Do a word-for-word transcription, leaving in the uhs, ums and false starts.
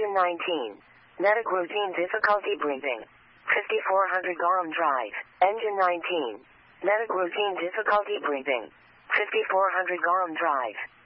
Engine nineteen. Medic routine difficulty breathing. fifty-four hundred Gorham Drive. Engine nineteen. Medic routine difficulty breathing. fifty-four hundred Gorham Drive.